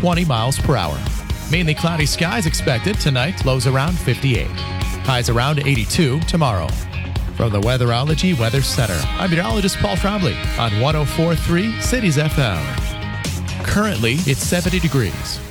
20 miles per hour. Mainly cloudy skies expected tonight, lows around 58. Highs around 82 tomorrow. From the Weatherology Weather Center, I'm meteorologist Paul Trombley on 104.3 Cities FM. Currently, it's 70 degrees.